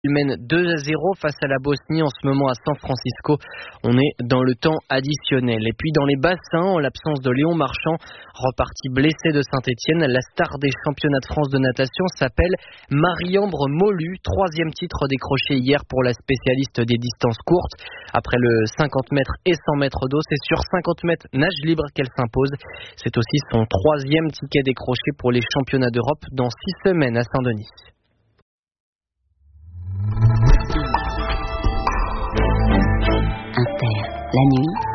Il mène 2-0 face à la Bosnie en ce moment à San Francisco. On est dans le temps additionnel. Et puis dans les bassins, en l'absence de Léon Marchand, reparti blessé de Saint-Etienne, la star des championnats de France de natation s'appelle Marie-Ambre Molu. 3e titre décroché hier pour la spécialiste des distances courtes. Après le 50 mètres et 100 mètres d'eau, c'est sur 50 mètres nage libre qu'elle s'impose. C'est aussi son 3e ticket décroché pour les championnats d'Europe dans 6 semaines à Saint-Denis. Inter, la nuit.